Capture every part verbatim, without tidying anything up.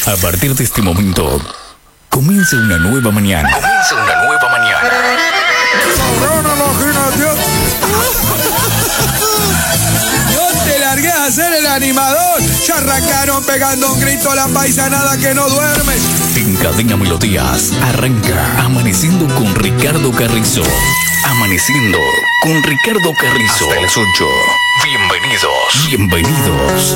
A partir de este momento, comienza una nueva mañana. Comienza una nueva mañana. Yo te largué a hacer el animador. Ya arrancaron pegando un grito a la paisanada que no duerme. En Cadena Melodías arranca Amaneciendo con Ricardo Carrizo. Amaneciendo con Ricardo Carrizo. Hasta las ocho. Bienvenidos. Bienvenidos.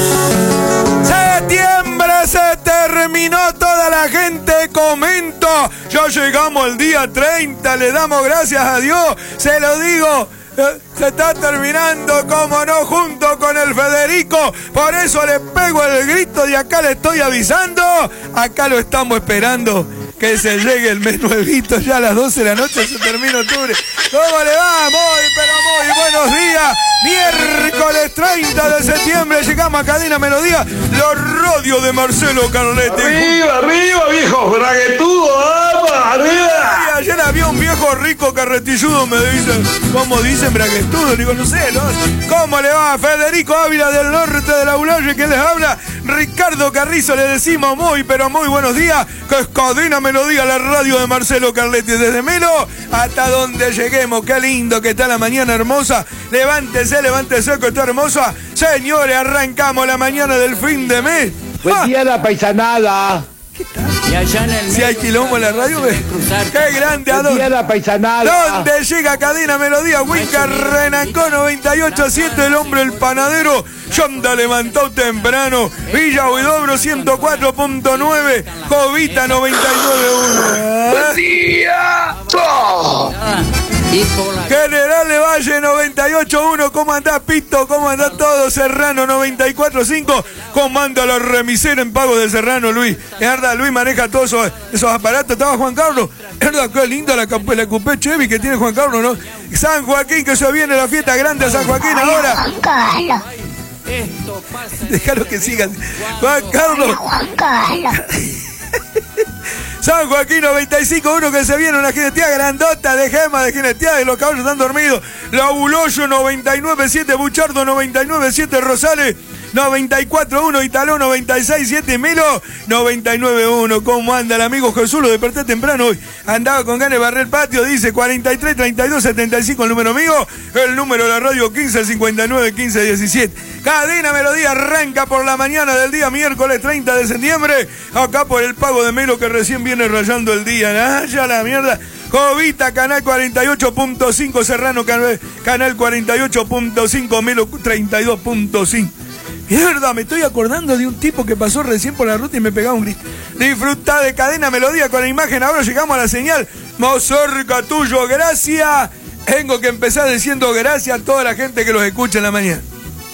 Septiembre se terminó, toda la gente comento. Ya llegamos el día treinta, le damos gracias a Dios. Se lo digo, eh, se está terminando, como no, junto con el Federico. Por eso le pego el grito de acá, le estoy avisando. Acá lo estamos esperando. Que se llegue el mes nuevito, ya a las doce de la noche se termina octubre. ¿Cómo le va? Muy, pero muy buenos días. Miércoles treinta de septiembre llegamos a Cadena Melodía, los radios de Marcelo Carletti. Arriba, arriba, viejo braguetudo, vamos, arriba. Ayer había un viejo rico carretilludo, me dicen. ¿Cómo dicen braguetudo? Digo, no sé, ¿no? ¿Cómo le va? Federico Ávila del norte de la Bulaye, que les habla. Ricardo Carrizo, le decimos muy, pero muy buenos días. Que es Cadena Melodía, la radio de Marcelo Carletti. Desde Melo hasta donde lleguemos. Qué lindo que está la mañana hermosa. Levántese, levántese, que está hermosa. Señores, arrancamos la mañana del fin de mes. Buen ¡Ah! día la paisanada. ¿Qué tal? Si hay quilombo en la radio, ve. Qué grande, ¿a Buen día dónde? la paisanada. ¿Dónde llega Cadena Melodía? Winca Renancó noventa y ocho siete, el hombre el panadero. Yonda levantó temprano. Villa Huidobro ciento cuatro punto nueve. Jovita noventa y nueve punto uno. Buen día. Oh. General de Valle noventa y ocho punto uno. ¿Cómo andás, Pito? ¿Cómo andás todo? Serrano noventa y cuatro punto cinco. Comanda la remisera en pago de Serrano, Luis. Es verdad, Luis maneja todos esos, esos aparatos. Estaba Juan Carlos. Es verdad, qué linda la, la Coupé Chevy que tiene Juan Carlos, ¿no? San Joaquín, que se viene la fiesta grande a San Joaquín ahora. Juan Carlos. Déjalo que sigan. Juan Carlos. Juan Carlos. San Joaquín noventa y cinco punto uno, que se viene una jinetía grandota de gema, de jinetía, y los caballos están dormidos. La Buloyo noventa y nueve punto siete, Buchardo noventa y nueve punto siete, Rosales noventa y cuatro punto uno, Italó noventa y seis punto siete, Melo noventa y nueve punto uno. ¿Cómo anda el amigo Jesús? Lo desperté temprano hoy. Andaba con ganas de barrer el patio, dice cuarenta y tres treinta y dos setenta y cinco el número mío, el número de la radio quince cincuenta y nueve quince diecisiete. Cadena Melodía arranca por la mañana del día miércoles treinta de septiembre, acá por el pago de Melo que recién viene rayando el día. ¡Ah, ya la mierda! Jovita, canal cuarenta y ocho punto cinco, Serrano, canal cuarenta y ocho punto cinco, Melo treinta y dos punto cinco. Mierda, me estoy acordando de un tipo que pasó recién por la ruta y me pegaba un grito. Disfruta de Cadena Melodía con la imagen. Ahora llegamos a la señal. Más cerca tuyo, gracias. Tengo que empezar diciendo gracias a toda la gente que los escucha en la mañana.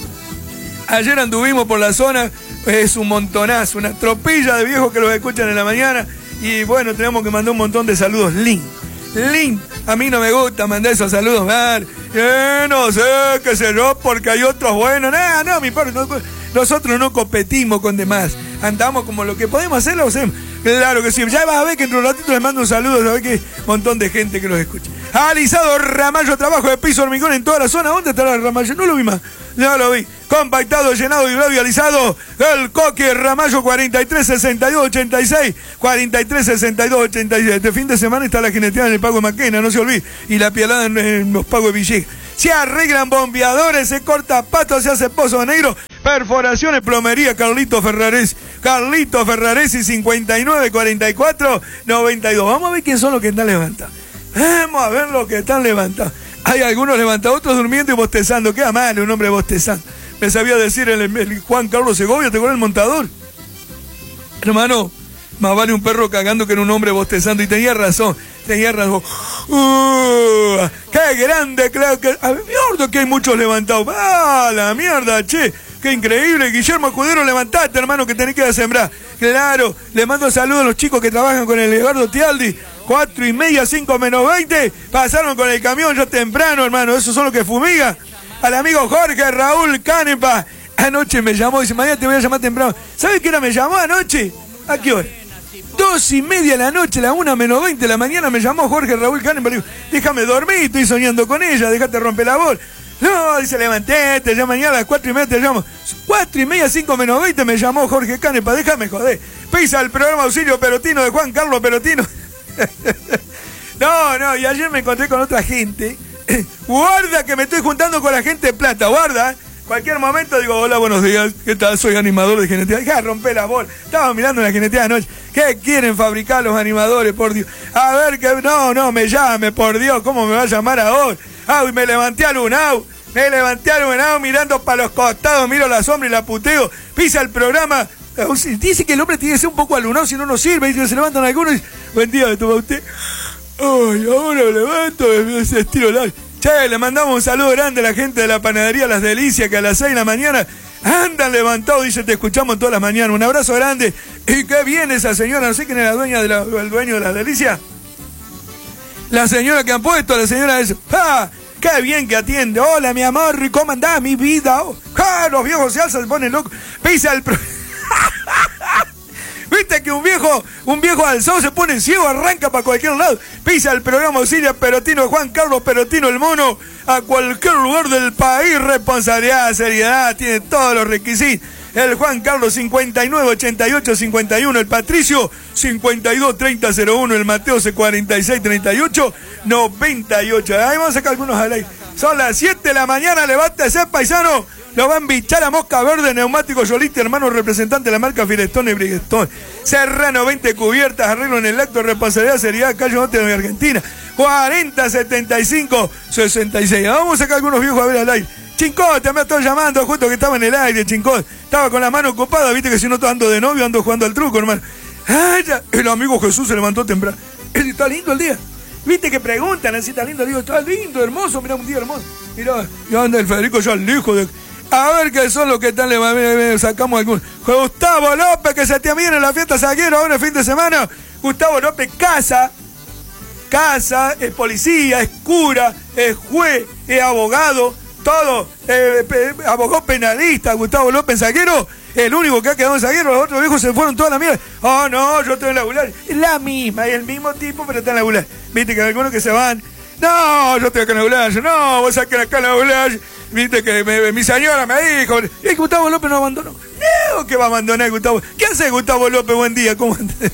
Ayer anduvimos por la zona, es un montonazo, una tropilla de viejos que los escuchan en la mañana. Y bueno, tenemos que mandar un montón de saludos. Link. Link. A mí no me gusta mandar esos saludos, man. Eh, no sé, qué sé yo, porque hay otros buenos. No, no, mi padre, no, nosotros no competimos con demás. Andamos como lo que podemos hacer, lo hacemos. Claro que sí. Ya vas a ver que entre un ratito les mando un saludo, sabes que hay un montón de gente que los escucha. Alisado Ramallo, trabajo de piso hormigón en toda la zona. ¿Dónde estará el Ramallo? No lo vi más. No lo vi. Compactado, llenado y alisado. El Coque Ramallo cuarenta y tres sesenta y dos ochenta y seis. cuarenta y tres sesenta y dos ochenta y seis. Este fin de semana está la jineteada en el pago de Maquena, no se olvide. Y la pialada en, en los pagos de Villegas. Se arreglan bombeadores, se corta pato, se hace pozo negro. Perforaciones, plomería, Carlito Ferraresi. Carlito Ferraresi, cincuenta y nueve cuarenta y cuatro noventa y dos. Vamos a ver quién son los que están levantados. Vamos a ver los que están levantados. Hay algunos levantados, otros durmiendo y bostezando. Queda mal un hombre bostezando. Me sabía decir el, el Juan Carlos Segovia, ¿te acuerdas el montador? Hermano, más vale un perro cagando que en un hombre bostezando. Y tenía razón, tenía razón. Uh, ¡Qué grande! Claro que, a ver, mierda que hay muchos levantados. ¡Ah, la mierda, che! ¡Qué increíble! Guillermo Escudero, levantate, hermano, que tenés que ir a sembrar. Claro, le mando saludos a los chicos que trabajan con el Eduardo Tialdi. Cuatro y media, cinco menos veinte. Pasaron con el camión ya temprano, hermano. Esos son los que fumigan. Al amigo Jorge Raúl Canepa. Anoche me llamó y dice, mañana te voy a llamar temprano. ¿Sabes qué hora me llamó anoche? ¿A qué hora? Dos y media de la noche, la una menos veinte de la mañana me llamó Jorge Raúl Canepa. Le digo, déjame dormir, estoy soñando con ella, déjate romper la bola. No, dice, levanté, te llamo mañana a las cuatro y media, te llamo. Cuatro y media, cinco menos veinte, me llamó Jorge Canepa, déjame joder. Pisa el programa Auxilio Perotino de Juan Carlos Perotino. No, no, y ayer me encontré con otra gente. Guarda que me estoy juntando con la gente de Plata, guarda. Cualquier momento digo, hola, buenos días, ¿qué tal? Soy animador de Geneteada. Deja de romper la bola. Estaba mirando la Geneteada anoche. ¿Qué quieren fabricar los animadores, por Dios? A ver, que no, no, me llame, por Dios, ¿cómo me va a llamar ahora? Ah, y me levanté al Unau, me levanté al Unau mirando para los costados, miro la sombra y la puteo. Pisa el programa. Dice que el hombre tiene que ser un poco alunado, si no, no sirve. Y se levantan algunos y buen día, ¿me toma usted? Ay, ahora me levanto, me estiro el aire. Che, le mandamos un saludo grande a la gente de la panadería Las Delicias, que a las seis de la mañana andan levantados, dice, te escuchamos todas las mañanas. Un abrazo grande. Y qué bien esa señora, no sé quién es la dueña de la, el dueño de Las Delicias. La señora que han puesto, la señora esa. ¡Ah! ¡Qué bien que atiende! Hola, mi amor, ¿cómo andás, mi vida? Oh, ¡ah! Los viejos se alzan, se ponen locos. Pisa el... Pro... ¿Viste que un viejo, un viejo alzado se pone ciego, arranca para cualquier lado? Pisa el programa Auxilio Perotino, Juan Carlos Perotino, el mono, a cualquier lugar del país. Responsabilidad, seriedad, tiene todos los requisitos. El Juan Carlos cincuenta y nueve ochenta y ocho cincuenta y uno, el Patricio cincuenta y dos treinta cero uno, el Mateo C cuarenta y seis treinta y ocho noventa y ocho. Ahí vamos a sacar algunos al aire. Son las siete de la mañana, levántese, paisano. Lo va a embichar a Mosca Verde, Neumático Yoliste, hermano representante de la marca Firestone y Brigestone. Serrano, veinte cubiertas, arreglo en el acto, responsabilidad, seriedad, calle Norte de Argentina. cuarenta setenta y cinco sesenta y seis. Vamos a sacar algunos viejos a ver al aire. Chincote, me estoy llamando justo que estaba en el aire, Chincote. Estaba con la mano ocupada, viste que si no ando de novio, ando jugando al truco, hermano. Ah, ya. El amigo Jesús se levantó temprano. Está lindo el día. Viste que preguntan así, está lindo, digo, está lindo, hermoso, mirá, un día hermoso. Mirá, ya anda el Federico ya el hijo de... A ver qué son los que están, le sacamos algunos. Gustavo López, que se te viene en la fiesta Zaguero ahora el fin de semana. Gustavo López, casa, casa, es policía, es cura, es juez, es abogado, todo, eh, eh, abogado penalista, Gustavo López Zaguero, el único que ha quedado en Zaguero, los otros viejos se fueron toda la mierda. Oh no, yo estoy en la Gular, es la misma, es el mismo tipo, pero está en la Gular. Viste que hay algunos que se van, no, yo estoy acá en la Gular, no, vos acá en la Gular. Viste que me, mi señora me dijo, y Gustavo López no abandonó. No, que va a abandonar Gustavo. ¿Qué hace Gustavo López? Buen día, ¿cómo andás?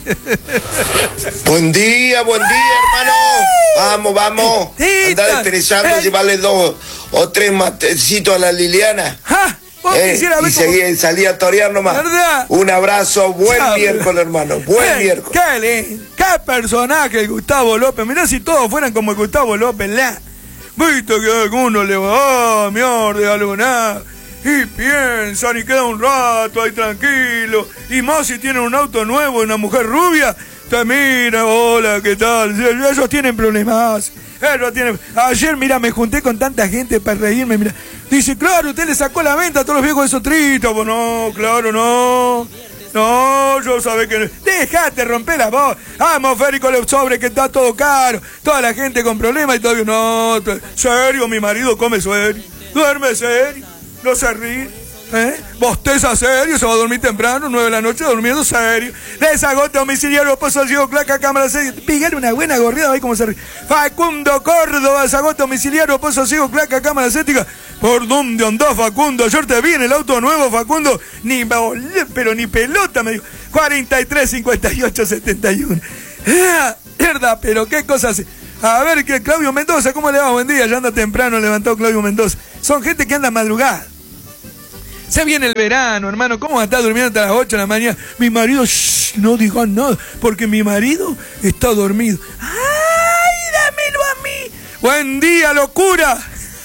Buen día, buen día, hermano. Vamos, vamos. Andá estresando, llevarle dos o tres matecitos a la Liliana. ¿Ah? Eh, y seguí, salí a torear nomás. ¿Verdad? Un abrazo, buen ¿Sabe? miércoles, hermano. Buen eh, miércoles. Qué lindo, qué personaje el Gustavo López. Mirá si todos fueran como el Gustavo López, la. Viste que alguno le va, ah, mierda, alguna, y piensan y queda un rato ahí tranquilo, y más si tienen un auto nuevo y una mujer rubia, te mira, hola, ¿qué tal? Ellos tienen problemas, ellos tienen... Ayer, mira, me junté con tanta gente para reírme, mira, dice, claro, usted le sacó la venta a todos los viejos de esos tristes, pues no, claro, no... No, yo sabés que... Dejate romper la voz. Vamos, Férico, le sobre que está todo caro. Toda la gente con problemas y todavía... No, serio, mi marido come serio. Duerme serio. No se ríe. ¿Eh? Bosteza serio, se va a dormir temprano, nueve de la noche, durmiendo serio. Desagote domiciliario, pozo ciego, claca, cámara serio. Pígale una buena gorriada ahí como se ríe. Facundo Córdoba, desagote domiciliario, pozo ciego, claca, cámara cética. ¿Por dónde andás, Facundo? Ayer te vi en el auto nuevo, Facundo. Ni pero ni pelota, me dijo. cuarenta y tres cincuenta y ocho setenta y uno. Ah, verdad, pero qué cosas. A ver, que Claudio Mendoza, ¿cómo le va? Buen día, ya anda temprano, levantado Claudio Mendoza. Son gente que anda madrugada. Se viene el verano, hermano. ¿Cómo está durmiendo hasta las ocho de la mañana? Mi marido, shh, no diga nada, porque mi marido está dormido. ¡Ay, dámelo a mí! ¡Buen día, locura!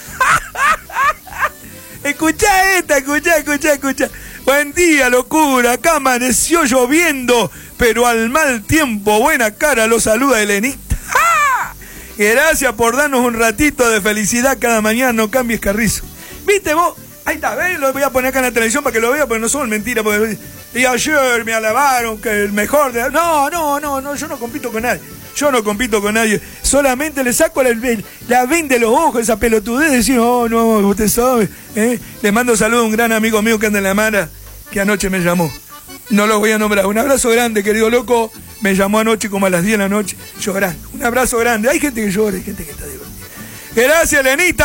Escucha esta, escucha, escucha, escucha. Buen día, locura. Acá amaneció lloviendo, pero al mal tiempo, buena cara, lo saluda Elenita. ¡Ja! Gracias por darnos un ratito de felicidad cada mañana. No cambies carrizo. ¿Viste vos? Ahí está, ¿ves? Lo voy a poner acá en la televisión para que lo vea, porque no son mentiras. Porque... Y ayer me alabaron que el mejor de... No, no, no, no, yo no compito con nadie. Yo no compito con nadie. Solamente le saco la, la ven de los ojos, esa pelotudez, de decir, oh, no, usted sabe. ¿eh? Le mando saludos a un gran amigo mío que anda en la Mara, que anoche me llamó. No lo voy a nombrar. Un abrazo grande, querido loco. Me llamó anoche como a las diez de la noche, llorando. Un abrazo grande. Hay gente que llora, hay gente que está divertida. Gracias, Lenita.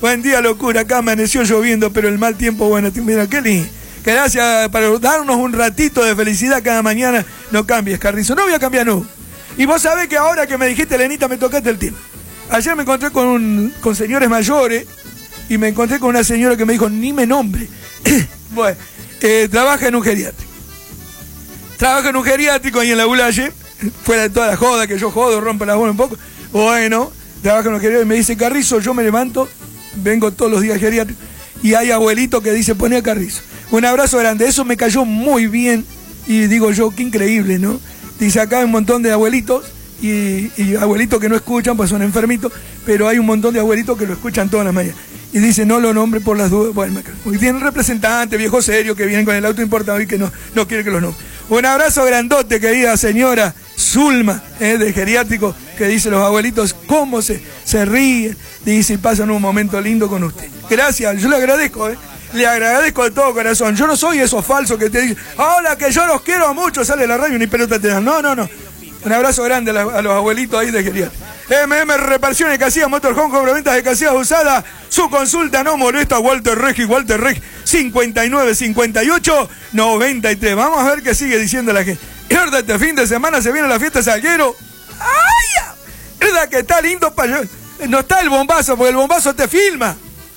Buen día, locura. Acá amaneció lloviendo, pero el mal tiempo, bueno, mira, qué lindo. Gracias por darnos un ratito de felicidad cada mañana. No cambies, Carrizo. No voy a cambiar, no. Y vos sabés que ahora que me dijiste, Lenita, me tocaste el tema. Ayer me encontré con, un, con señores mayores y me encontré con una señora que me dijo, ni me nombre. Bueno, eh, trabaja en un geriátrico. Trabaja en un geriátrico ahí en la Bulaye, fuera de toda la joda, que yo jodo, rompo la bola un poco. Bueno, trabaja en un geriátrico y me dice, Carrizo, yo me levanto, vengo todos los días al geriátrico y hay abuelito que dice, poné a Carrizo. Un abrazo grande, eso me cayó muy bien y digo yo, qué increíble, ¿no? Dice, acá hay un montón de abuelitos y, y abuelitos que no escuchan, pues son enfermitos, pero hay un montón de abuelitos que lo escuchan todas las mañanas. Y dice, no lo nombre por las dudas. Bueno, muy bien, representante, viejo serio, que vienen con el auto importado y que no, no quiere que los nombre. Un abrazo grandote, querida señora Zulma, eh, de geriátrico, que dice, los abuelitos, cómo se, se ríen, dice, y pasan un momento lindo con usted. Gracias, yo le agradezco, eh. Le agradezco de todo corazón. Yo no soy esos falsos que te dicen, hola, que yo los quiero mucho, sale la radio y ni pelota te dan. No, no, no. Un abrazo grande a, la, a los abuelitos ahí de geriátrico. M M Reparaciones Casillas, Motorhome, compraventas de casillas usadas. Su consulta no molesta, Walter Regi, Walter Regi, cincuenta y nueve, cincuenta y ocho, noventa y tres. Vamos a ver qué sigue diciendo la gente. ¿Verdad? Este fin de semana se viene la fiesta de Salguero. ¡Ay! ¿Verdad que está lindo para... No está el bombazo, porque el bombazo te filma.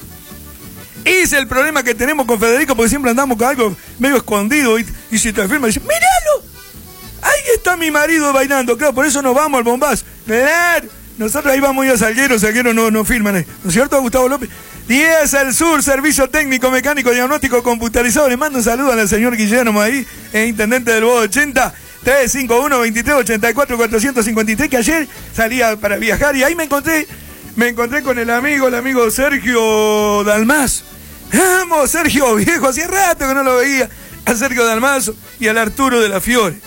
Ese es el problema que tenemos con Federico, porque siempre andamos con algo medio escondido. Y, y si te filma, dice, ¡míralo! Ahí está mi marido bailando. Claro, por eso nos vamos al bombazo. Claro. Nosotros ahí vamos a ir a Salguero, Salguero no, no firman ahí. ¿No es cierto, Gustavo López? diez El Sur, servicio técnico, mecánico, diagnóstico, computarizado. Le mando un saludo al señor Guillermo ahí, el intendente del Bodo ochenta, tres cinco uno, veintitrés ochenta y cuatro, cuatrocientos cincuenta y tres, que ayer salía para viajar y ahí me encontré, me encontré con el amigo, el amigo Sergio Dalmazo. Vamos, Sergio, viejo, hacía rato que no lo veía. A Sergio Dalmazo y al Arturo de la Fiore.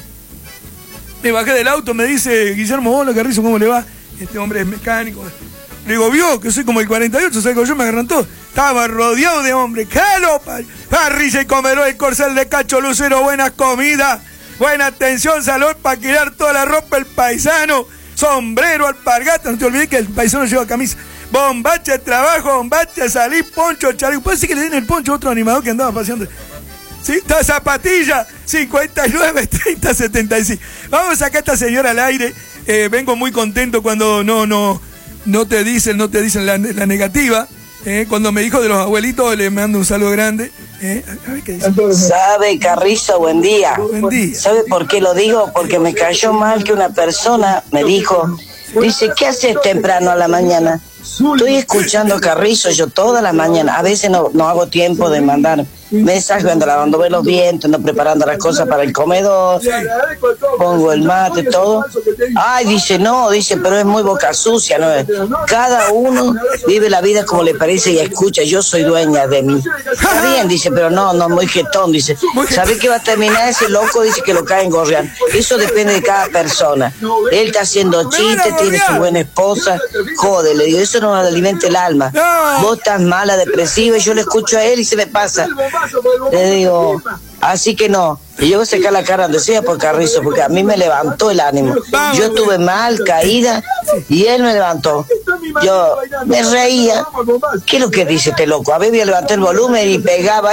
Me bajé del auto, me dice Guillermo, hola Carrizo, ¿cómo le va? Este hombre es mecánico. Le digo, vio que soy como el cuarenta y ocho, ¿sabes? Yo me agarran todo. Estaba rodeado de hombres. ¡Calo! Parrilla y comedor, el corcel de Cacho Lucero, buenas comidas, buena atención, salud para tirar toda la ropa, el paisano, sombrero, alpargata, no te olvides que el paisano lleva camisa. Bombache, trabajo, bombache, salí, poncho, chaleco. Puede ser que le den el poncho a otro animador que andaba paseando. ¿Sí? Esta zapatilla, cincuenta y nueve, treinta, setenta y cinco. Vamos a sacar a esta señora al aire. Eh, vengo muy contento cuando no, no, no te dicen, no te dicen la, la negativa. Eh, cuando me dijo de los abuelitos, le mando un saludo grande. Eh, a ver qué dice. Sabe, Carrizo, buen día. Buen día. ¿Sabe por qué lo digo? Porque me cayó mal que una persona me dijo, dice, ¿qué haces temprano a la mañana? Estoy escuchando Carrizo yo toda la mañana. A veces no, no hago tiempo de mandar mensajes, ando lavando los dientes, ando preparando las cosas para el comedor, pongo el mate, todo. Ay, dice, no, dice, pero es muy boca sucia, ¿no? Cada uno vive la vida como le parece y escucha, yo soy dueña de mí. Está bien, dice, pero no, no, muy jetón, dice. ¿Sabe qué va a terminar ese loco? Dice que lo cae en gorrián. Eso depende de cada persona. Él está haciendo chistes, tiene su buena esposa, jode, le digo, eso no alimenta el alma. Vos estás mala, depresiva, y yo le escucho a él y se me pasa. Le digo, así que no, y yo voy a sacar la cara donde sea por Carrizo, porque a mí me levantó el ánimo. Yo estuve mal, caída, y él me levantó. Yo me reía. ¿Qué es lo que dice este loco? A ver, voy a levantar el volumen y pegaba.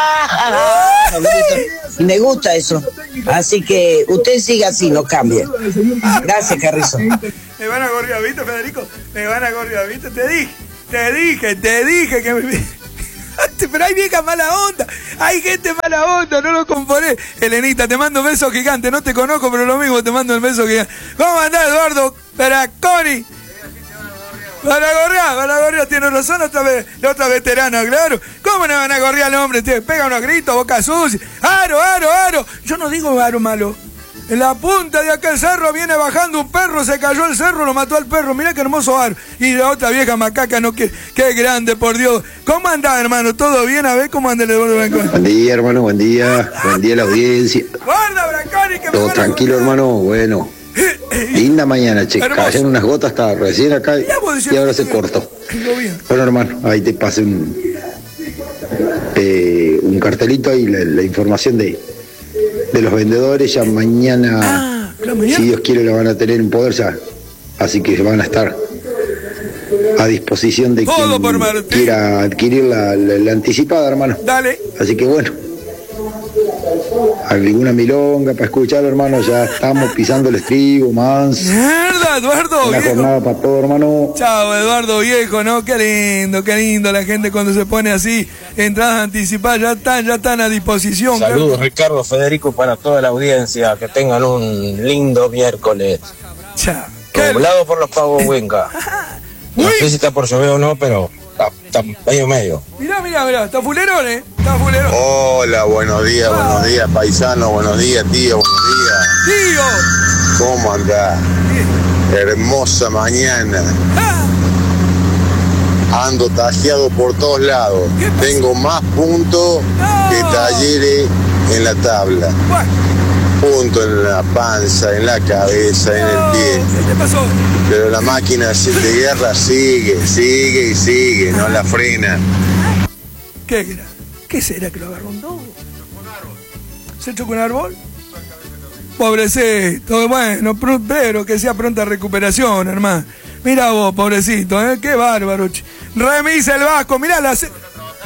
¡Ya! Y me gusta eso. Así que usted siga así, no cambie. Gracias, Carrizo. Me van a gorrear, ¿viste, Federico? Me van a gorrear, ¿viste? Te dije, te dije, te dije que me... Pero hay vieja mala onda, hay gente mala onda, no lo componé. Elenita, te mando un beso gigante, no te conozco, pero lo mismo, te mando un beso gigante. ¿Cómo andás, Eduardo Peraconi? Van a gorrear, van a gorrear, tiene razón, otra vez, la otra veterana, claro. ¿Cómo no van a gorrear al hombre? Te pega unos gritos, boca sucia. Aro, aro, aro. Yo no digo aro malo. En la punta de aquel cerro viene bajando un perro, se cayó el cerro, lo mató al perro. Mirá qué hermoso aro. Y la otra vieja macaca, no, qué, qué grande, por Dios. ¿Cómo andás, hermano? ¿Todo bien? A ver cómo anda el Eduardo Branconi. Buen día, hermano, buen día. Buen día a la audiencia. Guarda, Branconi, que me Todo tranquilo, hermano, bueno. Linda mañana, che. Cayeron unas gotas hasta recién acá y ahora se cortó. Bueno, hermano, ahí te pasé un, eh, un cartelito ahí, la, la información de, de los vendedores. Ya mañana, ah, mañana, si Dios quiere, lo van a tener en poder ya. Así que van a estar a disposición de Todo quien por quiera adquirir la, la, la anticipada, hermano. Dale. Así que bueno, alguna milonga para escuchar, hermano, ya estamos pisando el estribo, más. Mierda, Eduardo. Una viejo. jornada para todo, hermano. Chao, Eduardo viejo, ¿no? Qué lindo, qué lindo la gente cuando se pone así, entradas anticipadas, ya están, ya están a disposición. Saludos, claro. Ricardo, Federico, para toda la audiencia, que tengan un lindo miércoles. Chao. Doblado por los pagos Huenca. No sé si está por llover o no, pero está, está medio medio. Mirá, mirá, mirá, está fulerón, ¿eh? Está fulerón. Hola, buenos días, Ah. buenos días, paisano, buenos días, tío, buenos días. Tío. ¿Cómo andás? Hermosa mañana. Ah. Ando tajeado por todos lados. Tengo más puntos No. que talleres en la tabla. Bueno, Punto en la panza, en la cabeza, en el pie. ¿qué te pasó? Pero la máquina de guerra sigue, sigue y sigue, no la frena. ¿Qué era? ¿Qué será que lo agarró un dogo? ¿Se chocó un árbol? Pobrecito, bueno, pr- pero que sea pronta recuperación, hermano. Mira vos, pobrecito, ¿eh? Qué bárbaro. ch- Remisa el Vasco, mirá la... se-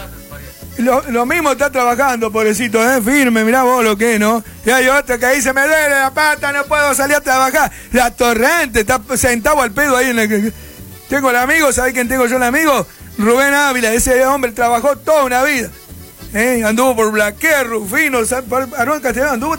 Lo, lo mismo está trabajando, pobrecito, ¿eh? Firme, mirá vos lo que es, ¿no? Y hay otro que dice, me duele la pata, no puedo salir a trabajar. La Torrente, está sentado al pedo ahí en el... Tengo el amigo, ¿sabés quién tengo yo el amigo? Rubén Ávila, ese hombre trabajó toda una vida. ¿Eh? Anduvo por Blaquer, Rufino, San- por Aarón Castellano, anduvo...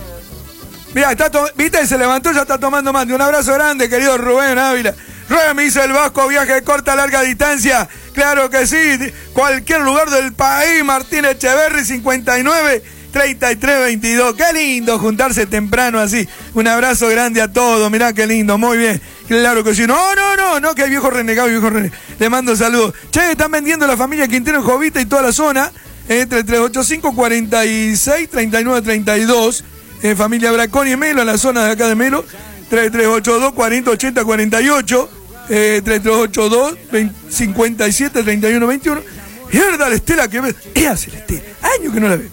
Mira, está to- viste, se levantó, ya está tomando mate. Un abrazo grande, querido Rubén Ávila. Remisa el Vasco, viaje de corta, larga distancia. Claro que sí, cualquier lugar del país. Martín Echeverry, cincuenta y nueve, treinta y tres, veintidós. Qué lindo juntarse temprano así. Un abrazo grande a todos, mirá qué lindo, muy bien. Claro que sí. No, no, no, no, que hay viejo renegado, viejo renegado. Le mando saludos. Che, están vendiendo la familia Quintero en Jovita y toda la zona. Entre tres ocho cinco, cuarenta y seis, treinta y nueve, treinta y dos. Eh, familia Braconi y Melo, en la zona de acá de Melo. tres tres ocho dos, cuarenta, ochenta, cuarenta y ocho. Eh, tres tres ocho dos, cincuenta y siete, treinta y uno, veintiuno. Mierda, la Estela Quevedo. ¿Qué hace la Estela? Años que no la veo.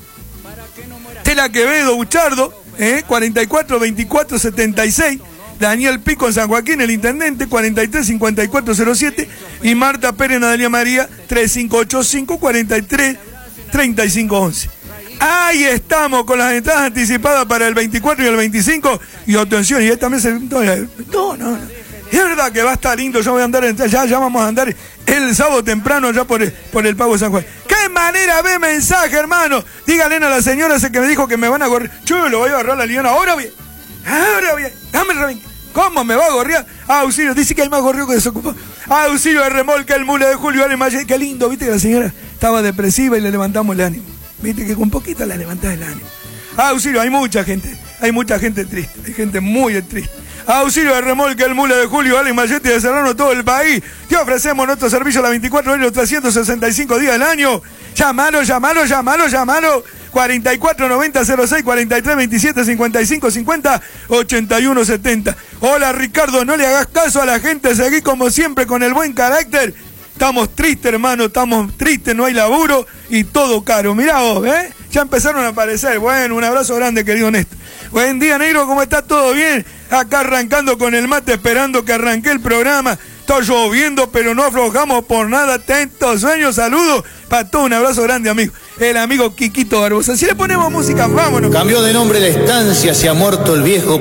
Estela Quevedo, Buchardo, eh, cuarenta y cuatro, veinticuatro, setenta y seis. Daniel Pico en San Joaquín, el intendente, cuarenta y tres, cincuenta y cuatro, cero siete. Y Marta Pérez, Nadalia María, treinta y cinco ochenta y cinco, cuarenta y tres, treinta y cinco once. Ahí estamos con las entradas anticipadas para el veinticuatro y el veinticinco. Y atención, y esta mesa. No, no, no. Es verdad que va a estar lindo. Yo voy a andar, ya, ya vamos a andar el sábado temprano ya por el, por el Pago de San Juan. ¡Qué manera ve mensaje, hermano! Díganle a la señora ese que me dijo que me van a gorrear. Yo lo voy a agarrar la liana. Ahora bien, ahora bien. Dame el remolque. ¿Cómo me va a gorrear? Auxilio, dice que hay más gorreo que desocupado. Auxilio de remolque, el mule de Julio Ale. Qué lindo, viste que la señora estaba depresiva y le levantamos el ánimo. Viste que con poquito la levantás el ánimo. Auxilio, hay mucha gente, hay mucha gente triste, hay gente muy triste. Auxilio de remolque, el mule de Julio, Alex Mayetti de Serrano, todo el país. Te ofrecemos nuestro servicio a las veinticuatro horas y los trescientos sesenta y cinco días del año. Llámalo, llámalo, llámalo, llámalo. cuarenta y cuatro noventa cero seis, cuarenta y tres veintisiete cincuenta y cinco cincuenta, ochenta y uno setenta. Hola Ricardo, no le hagas caso a la gente, seguí como siempre con el buen carácter. Estamos tristes, hermano, estamos tristes, no hay laburo y todo caro. Mirá vos, ¿eh? Ya empezaron a aparecer. Bueno, un abrazo grande, querido Néstor. Buen día, negro, ¿cómo está? ¿Todo bien? Acá arrancando con el mate, esperando que arranque el programa. Está lloviendo, pero no aflojamos por nada. Atentos, sueños, saludos. Para todo, un abrazo grande, amigo. El amigo Quiquito Barbosa. Si le ponemos música, vámonos. Cambió de nombre la estancia, se ha muerto el viejo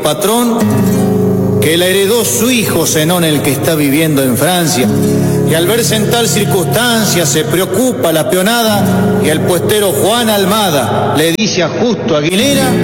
patrón, que la heredó su hijo Zenón, el que está viviendo en Francia. Y al verse en tal circunstancia se preocupa la peonada y el puestero Juan Almada le dice a Justo Aguilera: